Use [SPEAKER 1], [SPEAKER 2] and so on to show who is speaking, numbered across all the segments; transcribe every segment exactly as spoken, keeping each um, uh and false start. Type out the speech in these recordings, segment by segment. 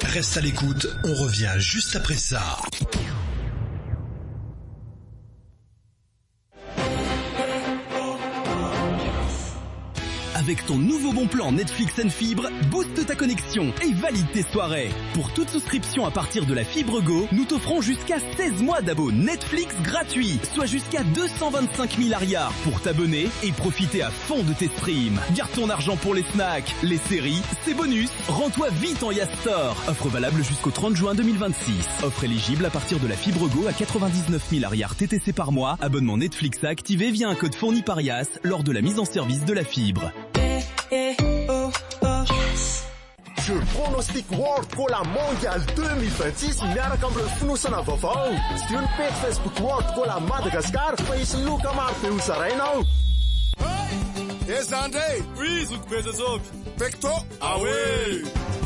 [SPEAKER 1] Reste à l'écoute, on revient juste après ça.
[SPEAKER 2] Avec ton nouveau bon plan Netflix and Fibre, booste ta connexion et valide tes soirées. Pour toute souscription à partir de la Fibre Go, nous t'offrons jusqu'à seize mois d'abo Netflix gratuit, soit jusqu'à deux cent vingt-cinq mille arias pour t'abonner et profiter à fond de tes streams. Garde ton argent pour les snacks, les séries, ses bonus. Rends-toi vite en Yas Store. Offre valable jusqu'au trente juin deux mille vingt-six. Offre éligible à partir de la Fibre Go à quatre-vingt-dix-neuf mille arias T T C par mois. Abonnement Netflix à activer via un code fourni par Yas lors de la mise en service de la fibre.
[SPEAKER 3] Eh, oh, oh.
[SPEAKER 4] Je pronostic World Cola Mondial deux mille vingt-six miaraka am'ireo finosana vaovao. Sy io ny page Facebook World Cola Madagascar fa isy loka maro be ho zarainao.
[SPEAKER 5] Eza ndray. Oui, zokobeza zopy. Pecto. Ah oui.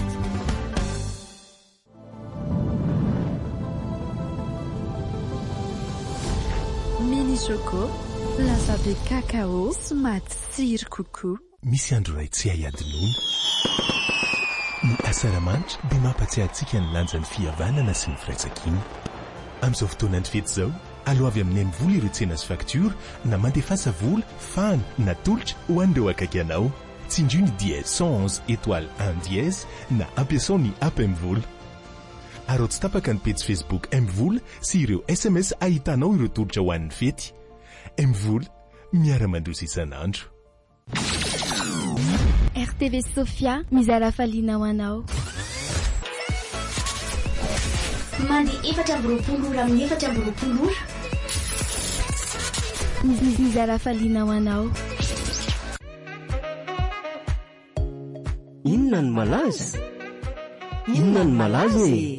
[SPEAKER 6] Mini Choco, lasa be cacao, somary tsiry kokoa.
[SPEAKER 7] Misy andro ray tsy hayadinoana. Ny asaramanitra dia mampatsiahy antsika ny lanjan'ny fihavanana sy ny firaitsakiana. Amin'izao fotoanany fety izao, aleo avy amin'ny M vola ireo tsena sy faktura na mandefasa vola, fany na tolotra ho an'ireo akaiky anao. Tsinjo ny dièse cent onze étoile un dièse na ampiasao ny app M vola. Arao tsy tapaka ny page Facebook M vola sy ireo S M S ahitanao ireo tolotra ho an'ny fety. M vola, miara-mandroso isan'andro.
[SPEAKER 6] R T V Sofia, mizara faliana ho anao.
[SPEAKER 8] Mandi efatra amby roapolo ora amin'ny efatra amby roapolo ora.
[SPEAKER 6] Mizara faliana ho anao.
[SPEAKER 9] Inona ny malaza? Inona ny malaza e?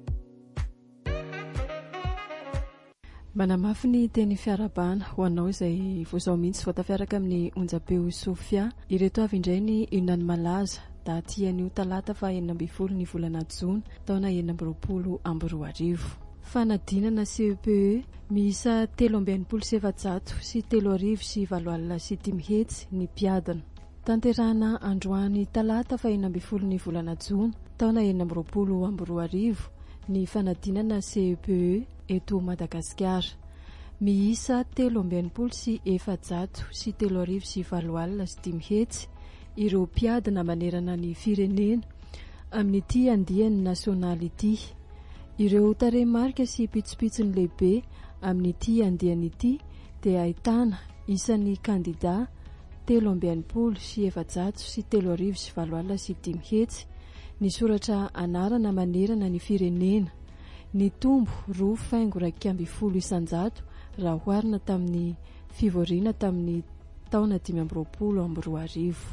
[SPEAKER 10] Manamafy ny teny fiarabana ho anao izay voazao mihitsy vao tafiaraka amin'ny onjapeo Sofia. Ireto avy indray ny inona ny malaza daty anio talata fa enina amby folo ny volana Jona taona enina amby roapolo amby roa arivo. Fanadinana C E P E miisa telo amby enimpolo sy efajato sy telo arivo sy valo alina sy dimy hetsy ny mpiadana. Tanterana androany talata fa enina amby folo ny volana Jona taona enina amby roapolo amby roa arivo ny fanadinana C E P E eto Madagasikara. Miisa telo amby enimpolo sy efajato sy telo arivo sy valo alina sy dimy hetsy ireo mpiadana manerana ny firenena amin'ity andiany nasionaly ity. Ireo tarehimarika sy pitsopitsony lehibe amin'ity andiany ity dia ahitana isan'ny kandida telo amby enimpolo sy efajato sy telo arivo sy valo alina sy dimy hetsy ny soratra anarana manerana ny firenena. Ny tombo roa faingo raika amby folo isanjato raha hoarina tamin'ny fivoriana tamin'ny taona dimy amby roapolo amby roa arivo.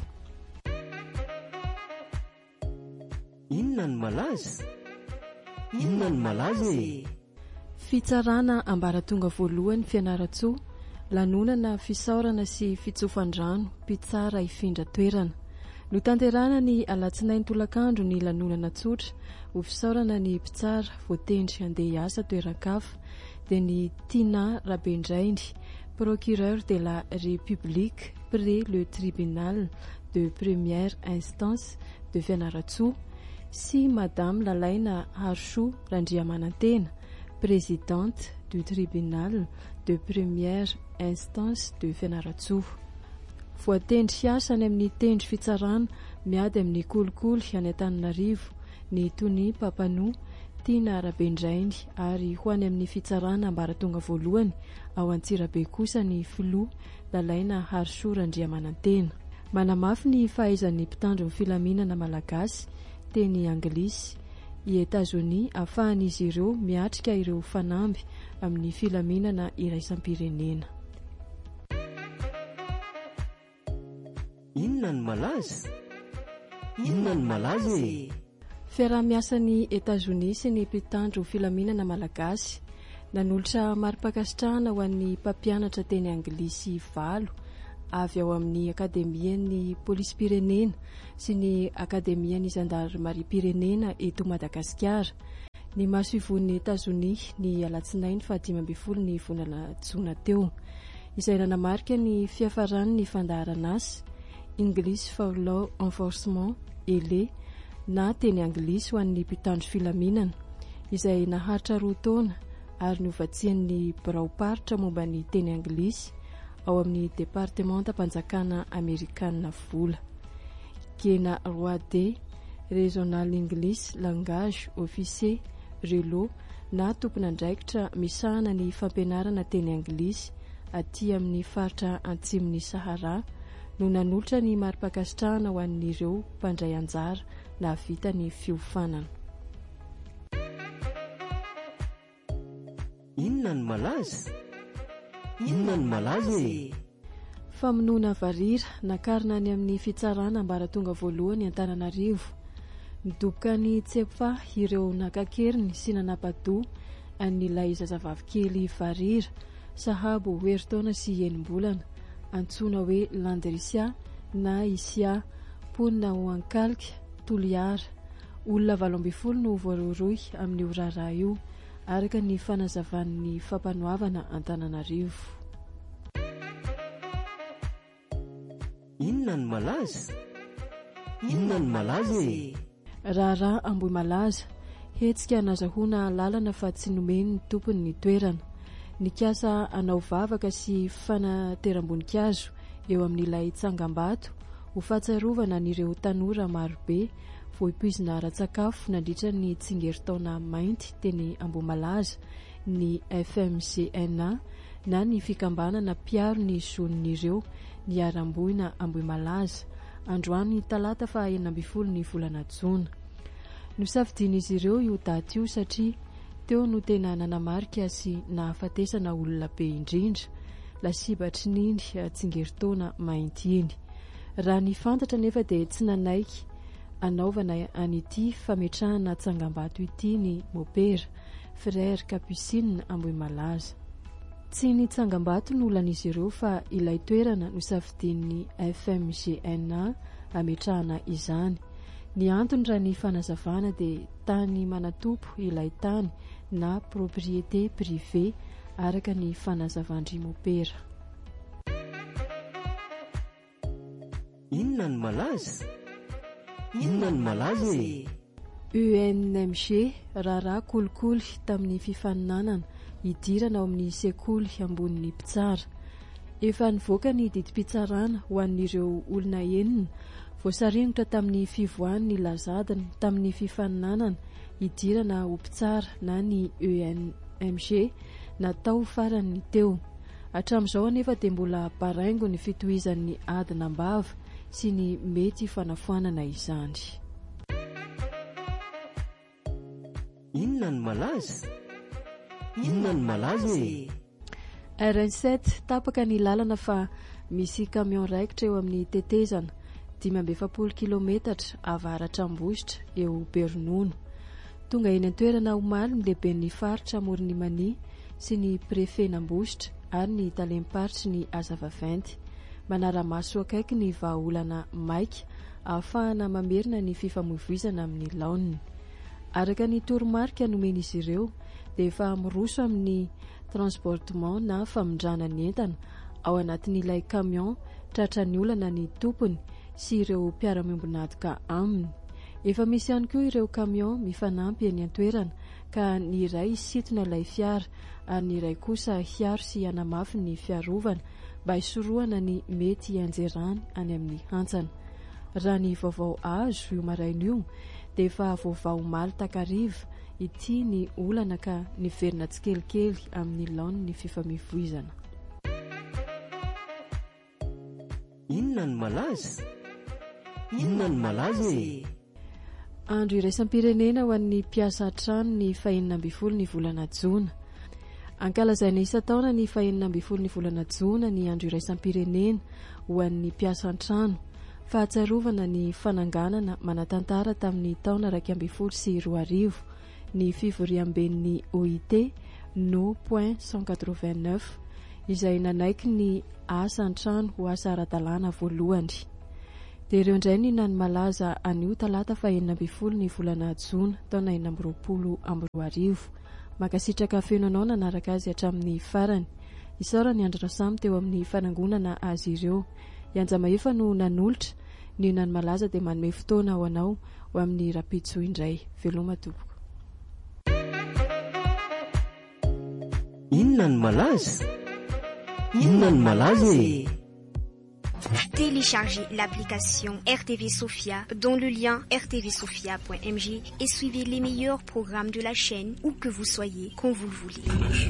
[SPEAKER 9] Inona ny malaza? Inona ny malaza e?
[SPEAKER 10] Fitsarana ambaratonga voalohany fianaratsoa, lanonana fisaorana sy fitsofan-drano, mpitsara ifindra toerana. No tanterana ny alatsinainy tolakandro ny lanonana tsotra ho fisaorana ny mpitsara voatendry handeha hiasa toeran-kafa dia ny Tina Rabendraindry, procureur de la République près le tribunal de première instance de Fianaratsoa, sy Madame Lalaina Harsho Randriamanantena, présidente du tribunal de première instance de Fianaratsoa. Voatendry hiasa any amin'ny tendry fitsarana miady amin'ny kolikoly any Antananarivo ny Tony Papanoa Tina Rabendraindry ary ho any amin'ny fitsarana ambaratonga voalohany ao Antsirabe kosa ny filoha Lalaina Harsho Randriamanantena. Manamafy ny fahaizan'ny mpitandro ny filaminana malagasy teny anglisy i Etats-Unis ahafahan'izy ireo miatrika ireo fanamby amin'ny filaminana iraisam-pirenena.
[SPEAKER 9] Inona ny malaza? Inona ny malaza e?
[SPEAKER 10] Fiaraha-miasan'ny Etats-Unis sy ny mpitandro filaminana malagasy nanolotra mari-pakasitrahana ho an'ny mpampianatra teny anglisy valo avy ao amin'ny akademian'ny polisy-pirenena sy ny akademian'ny zandarmari-pirenena eto Madagasikara. Ny maso ivon'ny Etats-Unis ny alatsinainy fa dimy amby folo ny volana Jona teo, izay nanamarika ny fiafaran'ny fandaharan'asa English for Law Enforcement E L E na teny anglisy ho an'ny mpitandro filaminana izay naharitra roa taona ary niovatsian'ny biraoparitra momba ny teny anglisy ao amin'ny departemanta mpanjakana amerikanina vola. Kena roi de régional english langage officier relo na tompon'andraikitra misahana ny fampianarana teny anglisy aty amin'ny faritra antsimon'ny Sahara no nanolotra ny mari-pakasitrahana ho an'ireo mpandray anjara na vita ny fiofanana.
[SPEAKER 9] Inona ny malaza? Inona ny malaza e?
[SPEAKER 10] Famonoana varira nakarina ny amin'ny fitsarana ambaratonga voalohany Antananarivo. Nidoboka ny tsepa ireo nakakeriny sy nanapa-doha an'ilay zazavavikely varira sahabo heritaona sy enim-bolana antsoina hoe Landrisia na Isia ponina ho ankalika toliara. Olona valo ambin'ny folo no voarohirohy amin'ny orara io araka ny fanazavan'ny fampanoavana Antananarivo.
[SPEAKER 9] Inona ny malaza? Inona ny malaza e?
[SPEAKER 10] Raharaha Ambohimalaza hetsika nazahoana lalana fa tsy nomeny ny tompony ny toerana. Nikasa anao vavaka sy fanateram-boninkazo eo amin'ilay tsangambato ho fahatsiarovana n'ireo tanora marobe vao ipoizina ara-tsakafo nandritra ny tsingeritaona mainty teny Ambohimalaza ny F M C N A na ny fikambanana mpiaro ny zonon'ireo ny aram-bohina Ambohimalaza androany talata fa enina ambin'ny folo ny volana Jona. Nosafidian'izy ireo io daty io satria teo no tena nanamarika sy nahafatesana olona be indrindra lasibatry niny tsingeritaona mainty iny. Raha ny fantatra nefa dia tsy nanaiky anaovana an'ity fametrahana tsangambato ity ny Mopera Frère Capucine Ambohimalaza. Tsy ny tsangambato no olan'izy ireo fa ilay toerana no safidian'ny F M G N A ametrahana izany. Ny antony raha ny fanazavana dia tany manatopo ilay tany na propriété privée araka ny fanazavandry Mopera.
[SPEAKER 9] Inona ny malaza? Inona ny malaza e?
[SPEAKER 10] U N M G raharaha kolikoly tamin'ny fifaninanana idirana ao amin'ny sekoly ambonin'ny mpitsara. Efa nivoaka ny didim-pitsarana ho an'ireo olona enina voasaringotra tamin'ny fivoahan'ny lazadany tamin'ny fifaninanana idirana ho mpitsara na ny U N M G natao farany teo. Hatramin'izao anefa dia mbola baraingo ny fitohizan'ny adina ambava sy ny mety fanafoanana izany.
[SPEAKER 9] Inona ny malaza? Inona ny malaza e?
[SPEAKER 10] R N sept tapaka ny lalana fa misy camion raikitra eo amin'ny tetezana dimy amby efapolo kilometatra avaratra ambositra eo Bernono. Tonga eny an-toerana omaly ny lehiben'ny faritra amoron'ny Mania sy ny prefet-n'Ambositra ary ny talemparitra ny Azavaventy. Manara-maso akaiky ny vahaolana maika ahafahana mamerina ny fifamoivoizana amin'ny laoniny. Araka ny toromarika nomen'izy ireo dia efa miroso amin'ny transportement na famondrana ny entana ao anatin'ilay camion tratra ny olana ny tompony sy ireo mpiara-miombonadika aminy. Efa misy ihany koa ireo camion mifanampy eny an-toerana ka ny iray situna ilay fiara ary ny iray kosa hiaro sy hanamafy ny fiarovana mba hisorohana ny mety anjerany any amin'ny hantsana. Raha ny vaovao azo io maraina io dia efa vaovao maly takariva ity ny olana ka niverina tsikelikely amin'ny laony ny fifamivoizana.
[SPEAKER 9] Inona ny malaza? Inona ny malaza e?
[SPEAKER 10] Andro iraisam-pirenena ho an'ny mpiasa trano ny fahenina ambin'ny folo ny volana Jona. Ankalazaina isan-taona ny fahenina ambin'ny folo ny volana Jona ny andro iraisam-pirenena ho an'ny mpiasa trano. Fahatsiarovana ny fananganana manatantara tamin'ny taona raika ambin'ny folo sy roa arivo ny fivoriam-ben'ny O I T no point cent quatre-vingt-neuf izay nanaiky ny asa an-trano ho asa ara-dalàna voalohany. Dia ireo indray ny nany malaza anio talata fahenina ambin'ny folo ny volana Jona taona enina amby roapolo amby roa arivo. Makasitraka feno anao nanaraka azy hatramin'ny farany. Isaora ny andro rasamy teo amin'ny fanangonana azy ireo. Ianja Mahefa no nanolotra ny nany malaza dia manome fotoana ho anao ho amin'ny rapitso indray. Veloma tompoko.
[SPEAKER 9] Inona ny malaza? Inona ny malaza e?
[SPEAKER 11] Téléchargez l'application R T V Sofia dont le lien r t v sofia point m j et suivez les meilleurs programmes de la chaîne où que vous soyez, quand vous le voulez.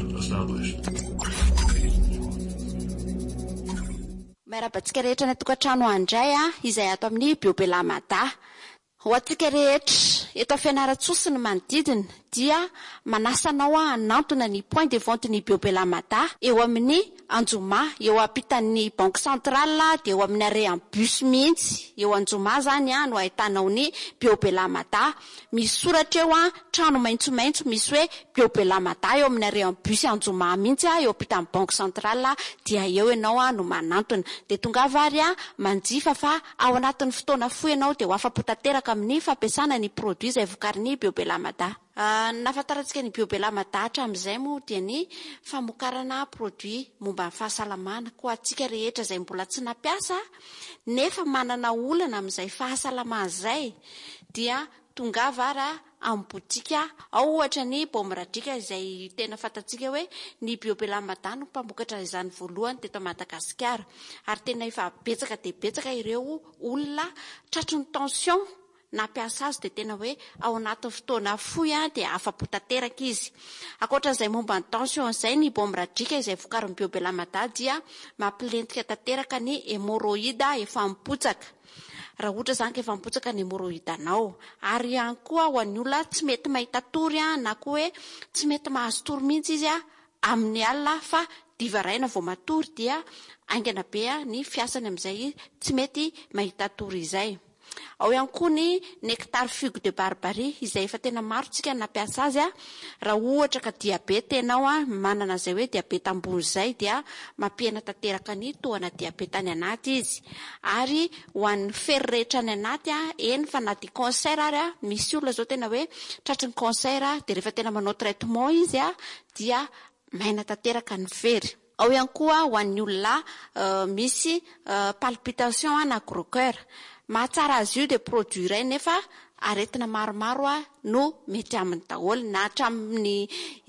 [SPEAKER 12] Marabatsika rehetra na tokantrano andray a izay ato amin'ny Biobelamada. Ho atsika rehetra eto fianaratsosy ny manodidina dia manasa anao a hanantona ny point de vente ny Biobelamada eo amin'ny Anjoma, eo ampitan'ny Banque Centrale dia eo amin'ny arean bus mihitsy. Eo Anjoma zany a no ahitanao ny Biobelamada. Misy soratra eo a trano maitsomaitso misy hoe Biobelamada eo amin'ny arean bus Anjoma mihitsy a eo ampitan'ny Banque Centrale dia eo ianao a no manantona. De tonga vary a manjifa fa ao anatin'ny fotoana fohy ianao dia ho afapo tanteraka amin'ny fampiasana ny produit izay vokarin'ny Biobelamada. Uh, nafataratsika ny Biobelamada hatramin'izay moa dia ny famokarana produit momba ny fahasalamana. Ko atsika rehetra izay mbola tsy nampiasa nefa manana olana amin'izay fahasalamana izay dia tonga vara amin'ny botika ao ohatra ny Bomradrika izay tena fatatsika hoe ny Biobelamada no mpamokatra izany voalohany teto Madagasikara, ary tena efa betsaka dia betsaka ireo olona tratry ny tension nampiasa azy dia tena hoe ao anatin'ny fotoana fohy a dia afapo tanteraka izy. Ankoatran'izay momba ny tension izay ny Bomradrika izay vokarin'ny Biobelamada dia mampilentika tanteraka ny hémorroïde efa mipotsaka. Raha ohatra zany ka efa mipotsaka ny hémorroïde anao, ary ihany koa ho an'ny olona tsy mety mahita tory a na koa hoe tsy mety mahazo tory mihitsy izy a amin'ny alina fa diva raina vao matory dia aingana be a ny fiasany amin'izay tsy mety mahita tory izay. Ao ihany koa ny nectar figue de barbarie izay efa tena maro tsika nampiasa azy a raha ohatra ka diabeta ianao a manana izay hoe diabeta ambony izay dia mampihena tanteraka ny tohana diabeta any anaty izy. Ary ho an'ny fery rehetra any anaty a eny fa na dia cancer ary a misy olona zao tena hoe tratry ny cancer a dia rehefa tena manao traitement izy a dia maina tanteraka ny fery. Ao ihany koa ho an'ny olona uh, misy uh, palpitation a na gros cœur. Mahatsara azy io dia produit iray nefa aretina maromaro a no mety amin'ny daholo na hatramin'ny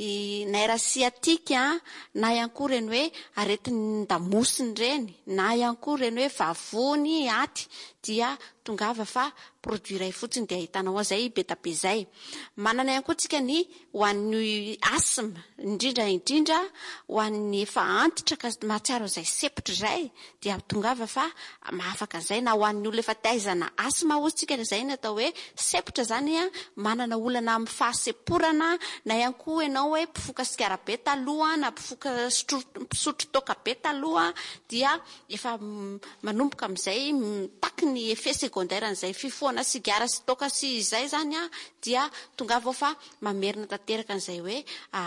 [SPEAKER 12] nerf sciatique a na ihany koa reny hoe aretin'ny damosiny reny na ihany koa reny hoe vavony aty dia tongava fa produit iray fotsiny dia ahitanao izay beta be izay. Manana ihany koa tsika ny ho an'ny asthme indrindra indrindra ho an'ny efa antitra ka mahatsiaro izay sepotra izay dia tongava fa mahafaka izay, na ho an'ny olona efa taizana asthme hozy tsika izay ny atao hoe sepotra zany a manana olana amin'ny fahaseporana na ihany koa ianao hoe mpifoka sigara be taloha na mpifoka pisotro toaka be taloha dia efa manomboka amin'izay mitaky ny effet secondaire an'izay fifohana sigara sy toaka sy izay zany a dia tonga avao fa mamerina tanteraka an'izay hoe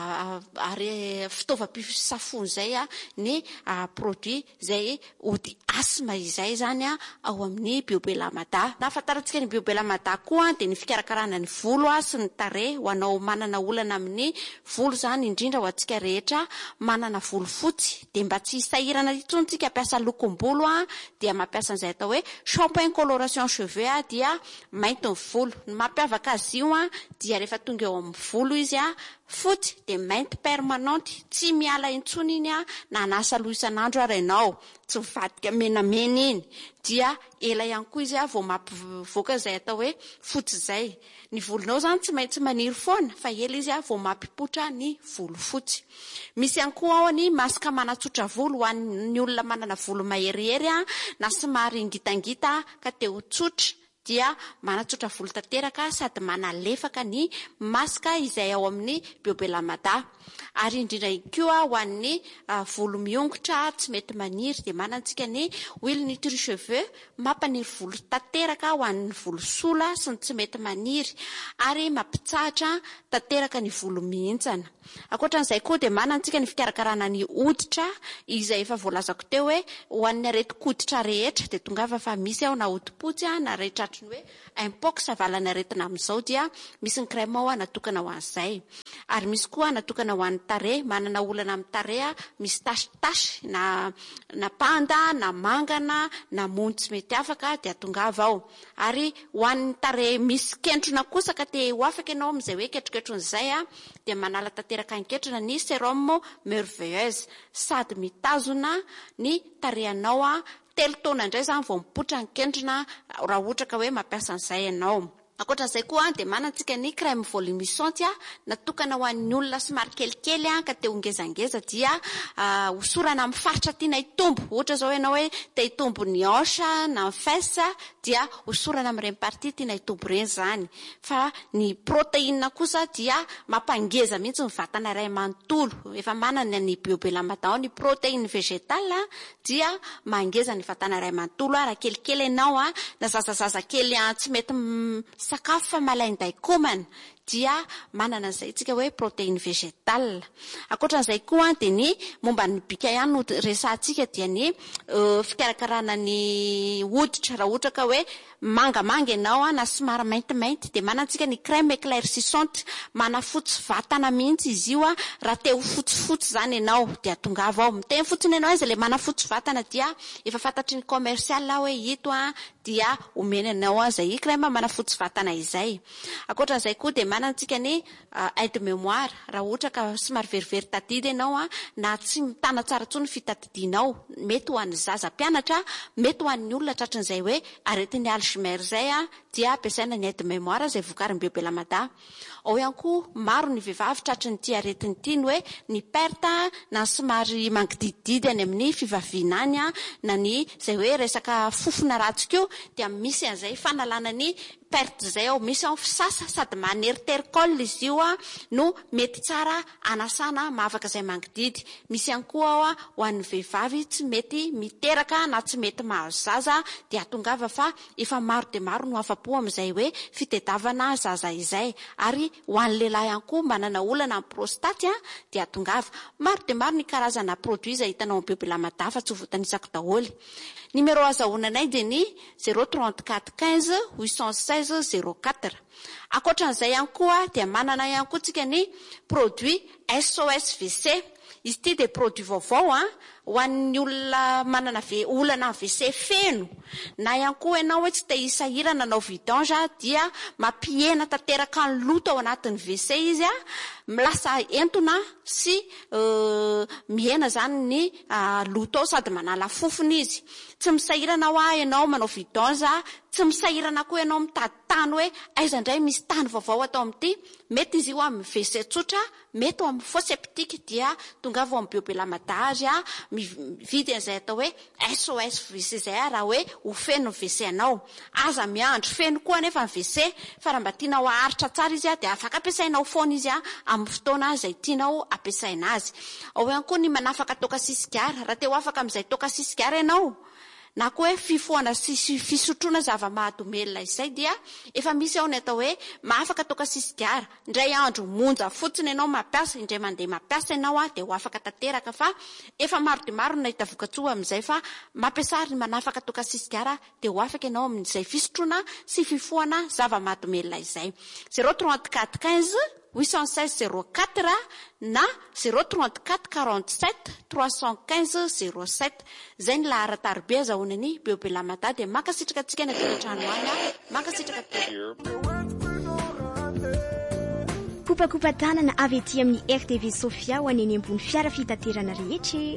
[SPEAKER 12] ary fitaovam-pisafony izay a ny produit izay ody asthme izay zany a ao amin'ny Biobelamada. Nahafantarantsika ny Biobelamada koa dia ny fikarakarana ny volo a sy ny tarehy ho anao manana olana amin'ny volo zany indrindra ho antsika rehetra manana volo fotsy dia mba tsy hisahirana intsony tsika hampiasa lokom-bolo a dia mampiasa an'izay atao hoe shampoing coloration cheveux a dia mainty ny volo. Ny mampiavaka azy io a dia rehefa tonga eo amin'ny volo izy a fotsy dia mainty permanente, tsy miala intsony iny a na anasa loha isan'andro ary ianao tsy mivadika menamena iny dia ela ihany koa izy a vao mampivoaka izay atao hoe fotsy izay. Ny volonao zany tsy maintsy maniry foana fa ela izy a vao mampipotra ny volo fotsy. Misy ihany koa ao ny masaka manatsotra volo ho an'ny olona manana volo maherihery a na somary ngitangita ka te ho tsotra dia manatsotra volo tanteraka sady manalefaka ny masaka izay ao amin'ny Biobelamada. Ary indrindra koa ho an'ny uh, volo miongotra tsy mety maniry dia manantsika ny huile nutri cheveux mampaniry volo tanteraka ho an'ny volo sola sy ny tsy mety maniry ary mampitsahatra tanteraka ny volo mihintsana. Ankoatran'izay koa dia manantsika ny fikarakarana ny hoditra izay efa voalazako teo hoe ho an'ny areti-koditra rehetra dia tongava fa misy ao na hodi-potsy na rehetra fantatry ny hoe impox avalana aretina amin'izao dia misy ny crème ao natokana ho an'izay. Ary misy koa natokana ho an'ny tarehy, manana olana amin'ny tarehy misy tashitashy na na panda na mangana na mony tsy mety afaka dia tongava ao. Ary ho an'ny tarehy misy kentrona kosa ka te ho afaka ianao amin'izay hoe ketroketronyizay a dia manala tanteraka ny ketrona ny sérum merveilleuse sady mitazona ny tarehanao a telo taona indray zany vao mipotra ny kentrona raha ohatra ka hoe mampiasa an'izay ianao. Ankoatran'izay koa dia manantsika ny crème volumisante natokana ho an'ny olona somary kelikely ka te ho ngezangeza dia hosorana amin'ny faritra tiana hitombo. Ohatra zao ianao hoe te hitombo ny hanche na ny fesse dia hosorana amin'ireny partie tiana hitombo ireny zany. Fa ny protéine kosa dia mampangeza mihitsy ny vatana iray manontolo. Efa manana ny biobelamata ny protéine végétale dia mangeza ny vatana iray manontolo raha kelikely ianao na zazazaza kely tsy mety sakafo fa malainday komana dia manana an'izay tsika hoe protéine végétale. Ankoatran'izay koa dia ny momba ny bika ihany no resahantsika dia ny fikarakarana ny hoditra raha ohatra ka hoe mangamanga ianao na somary maintimainty dia manantsika ny crème éclaircissante manafotsy vatana mihitsy izy io raha te ho fotsifotsy zany ianao dia tongava ao miteny fotsiny ianao izy le manafotsy vatana dia efa fantatry ny commercial hoe ito dia omena ianao izay crème manafotsy vatana izay. Ankoatran'izay koa dia manantsika ny aide mémoire raha ohatra ka somary verivery tadidy ianao na tsy mitana tsara tsony fitadidinao mety ho an'ny zaza mpianatra mety ho an'ny olona tratran'izay hoe aretin'ny Alzheimer zay dia ampiasaina ny aide mémoire izay vokarin'ny biobelamada. Ao ihany koa maro ny vehivavy tratriny ity aretiny ity ny hoe ny perte na somary mangidididy any amin'ny fivaviana any na ny izay hoe resaka fofona ratsika dia misy an'izay fanalana ny perte zay ao misy ao fisasa sady maneritericole izy io no mety tsara anasana mahavaka izay mangididy. Misy ihany koa ao ho an'ny vehivavy tsy mety miteraka na tsy mety mahazo zaza dia tongava fa efa maro dia maro no afa-po amin'izay hoe fitediavana zaza izay. Ary ho an'ny lehilahy ihany koa manana olana amin'ny prostate dia tongava maro dia maro ny karazana produit izay hitanao amin'ny biobelamada fa tsy ho voatanisako daholo. Numéro azahoananay dia ny zéro trente-quatre quinze huit cent seize zéro quatre. Ankoatran'izay ihany koa dia manana ihany koa tsika ny produit S O S V C. Izy ity dia produit vaovao ho an'ny olona manana olana V C feno na ihany koa ianao hoe tsy te hisahirana nanao vidange dia mampihena tanteraka ny loto ao anatin'ny V C izy milasa entona sy mihena zany ny loto ao sady manala fofony izy. Tsy misahirana ho ianao manao vidange, tsy misahirana koa ianao mitady tany hoe aiza indray misy tany vaovao atao amin'ity. Mety izy io amin'ny V C tsotra, mety amin'ny faux septique dia tonga vao amin'ny biobelamada azy mividy an'izay atao hoe S O S V C zay raha hoe ho feno ny V C anao. Aza miandro feno koa nefa ny V C fa raha mba tianao aharitra tsara izy dia afaka ampiasainao foana izy amin'ny fotoana izay tianao ampiasaina azy. Ao ihany koa ny manafaka toaka sisigara raha te ho afaka amin'izay toaka sisigara ianao na koa hoe fifoana sy fisotroana zava-mahadomelina izay dia efa misy ao ny atao hoe mahafaka toaka sisigara. Indray andro monja fotsiny ianao mampiasa, indray mandeha mampiasa ianao dia ho afaka tanteraka fa efa maro dia maro nahita vokatsoa amin'izay fa mampiasa ny manafaka toaka sisigara dia ho afaka ianao amin'izay fisotroana sy fifoana zava-mahadomelina izay. zéro trente-quatre quinze huit cent seize zéro quatre na zéro trente-quatre quarante-sept trois cent quinze zéro sept. Zay ny laharan-tarobe azahoanany biobelamada dia mankasitraka antsika ny tokantrano any mankasitraka
[SPEAKER 11] kopakopa tanana avy ety amin'ny R T V Sofia ho aneny ambony fiara fitaterana rehetra.